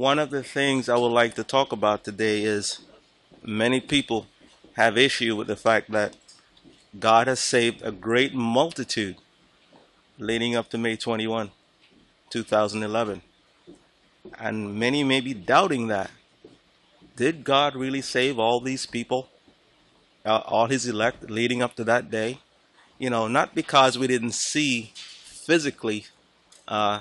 one of the things I would like to talk about today is many people have issue with the fact that God has saved a great multitude leading up to May 21, 2011. And many may be doubting that. Did God really save all these people, all his elect leading up to that day? Not because we didn't see physically uh,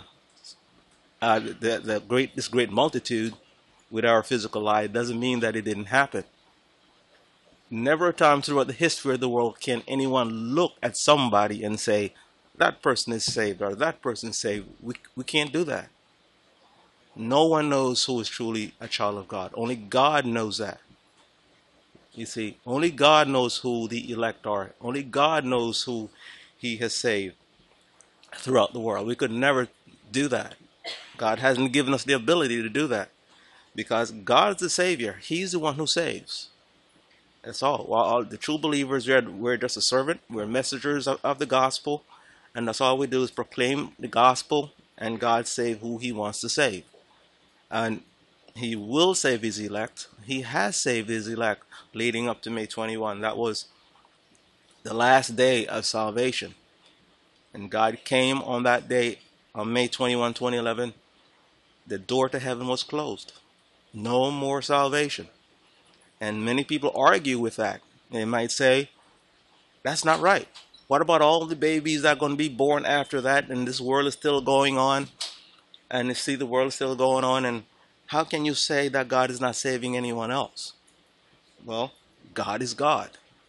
this great multitude with our physical eye doesn't mean that it didn't happen. Never a time throughout the history of the world can anyone look at somebody and say, that person is saved or that person is saved. We can't do that. No one knows who is truly a child of God. Only God knows that. You see, only God knows who the elect are. Only God knows who he has saved throughout the world. We could never do that. God hasn't given us the ability to do that because God is the Savior. He's the one who saves. That's all. While all the true believers, we're just a servant. We're messengers of the gospel. And that's all we do is proclaim the gospel, and God save who he wants to save. And he will save his elect. He has saved his elect leading up to May 21. That was the last day of salvation. And God came on that day, on May 21, 2011. The door to heaven was closed. No more salvation. And many people argue with that. They might say, that's not right. What about all the babies that are going to be born after that, and this world is still going on, and you see the world is still going on, and how can you say that God is not saving anyone else? Well, God is God.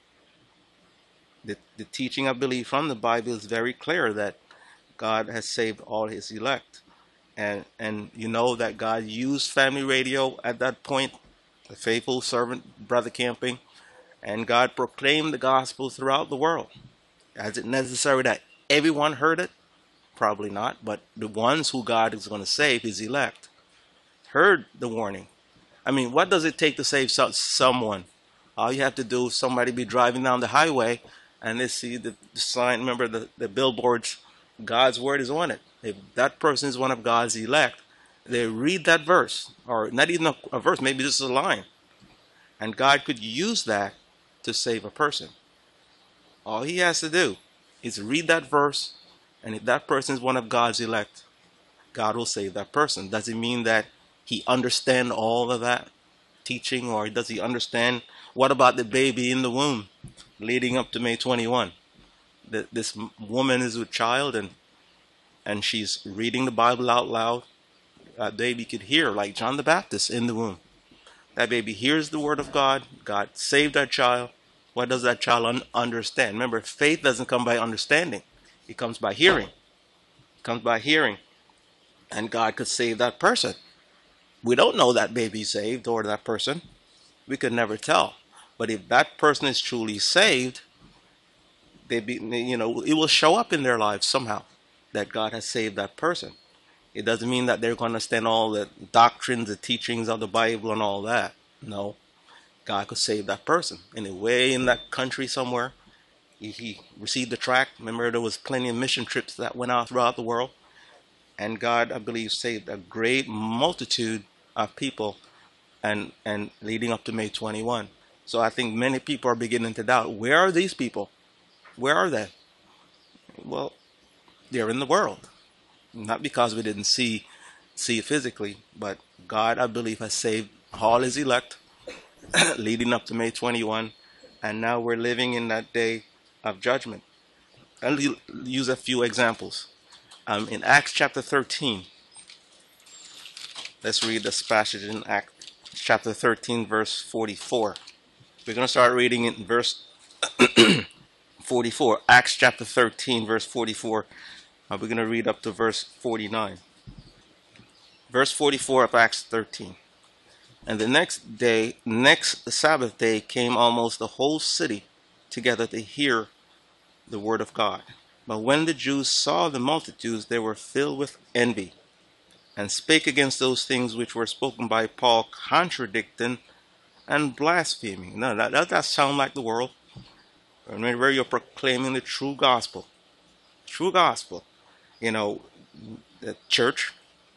The teaching, I believe, from the Bible is very clear that God has saved all his elect. And you know that God used family radio at that point, the faithful servant, Brother Camping, and God proclaimed the gospel throughout the world. Is it necessary that everyone heard it? Probably not, but the ones who God is going to save, his elect, heard the warning. I mean, what does it take to save someone? All you have to do is somebody be driving down the highway and they see the sign, remember the billboards, God's word is on it. If that person is one of God's elect, they read that verse, or not even a verse, maybe just a line. And God could use that to save a person. All he has to do is read that verse, and if that person is one of God's elect, God will save that person. Does it mean that he understands all of that teaching, or does he understand what about the baby in the womb leading up to May 21? This woman is with child, and she's reading the Bible out loud. That baby could hear, like John the Baptist in the womb. That baby hears the word of God. God saved that child. What does that child understand? Remember, faith doesn't come by understanding. It comes by hearing. It comes by hearing. And God could save that person. We don't know that baby saved or that person. We could never tell. But if that person is truly saved, it will show up in their lives somehow that God has saved that person. It doesn't mean that they're going to understand all the doctrines, the teachings of the Bible and all that. No. God could save that person. And away in that country somewhere, he received the tract. Remember, there was plenty of mission trips that went out throughout the world. And God, I believe, saved a great multitude of people and leading up to May 21. So I think many people are beginning to doubt, where are these people? Where are they? Well, they're in the world. Not because we didn't see it physically, but God, I believe, has saved all his elect leading up to May 21. And now we're living in that day of judgment. I'll use a few examples. In Acts chapter 13, let's read this passage in Acts chapter 13, verse 44. We're going to start reading in verse 44. Acts chapter 13, verse 44. We're going to read up to verse 49. Verse 44 of Acts 13. And the next Sabbath day, came almost the whole city together to hear the word of God. But when the Jews saw the multitudes, they were filled with envy, and spake against those things which were spoken by Paul, contradicting and blaspheming. Now, that sound like the world. Whenever you're proclaiming the true gospel, the church,